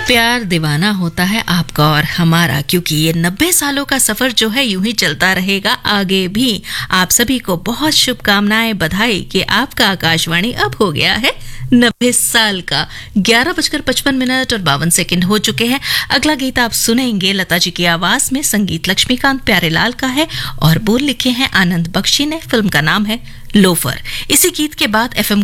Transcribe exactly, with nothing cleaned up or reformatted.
प्यार दीवाना होता है आपका और हमारा, क्योंकि ये नब्बे सालों का सफर जो है यूं ही चलता रहेगा आगे भी। आप सभी को बहुत शुभकामनाएं, बधाई कि आपका आकाशवाणी अब हो गया है नब्बे साल का। ग्यारह बजकर पचपन मिनट और बावन सेकंड हो चुके हैं। अगला गीत आप सुनेंगे लता जी की आवाज में, संगीत लक्ष्मीकांत प्यारेलाल का है और बोल लिखे हैं आनंद बख्शी ने। फिल्म का नाम है लोफर। इसी गीत के बाद एफएम